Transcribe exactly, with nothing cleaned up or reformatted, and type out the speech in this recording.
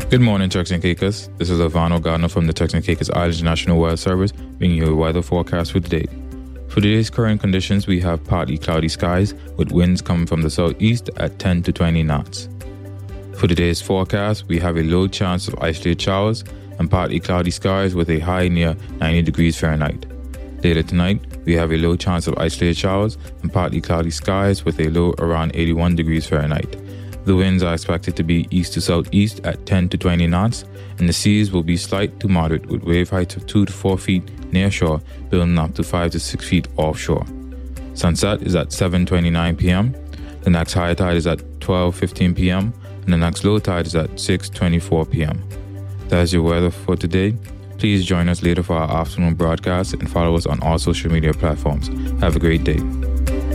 Good morning, Turks and Caicos. This is Ivano Gardner from the Turks and Caicos Islands National Weather Service, bringing you a weather forecast for today. For today's current conditions, we have partly cloudy skies with winds coming from the southeast at ten to twenty knots. For today's forecast, we have a low chance of isolated showers and partly cloudy skies with a high near ninety degrees Fahrenheit. Later tonight, we have a low chance of isolated showers and partly cloudy skies with a low around eighty-one degrees Fahrenheit. The winds are expected to be east to southeast at ten to twenty knots, and the seas will be slight to moderate with wave heights of two to four feet near shore, building up to five to six feet offshore. Sunset is at seven twenty-nine p.m., the next high tide is at twelve fifteen p.m., and the next low tide is at six twenty-four p.m. That is your weather for today. Please join us later for our afternoon broadcast and follow us on all social media platforms. Have a great day.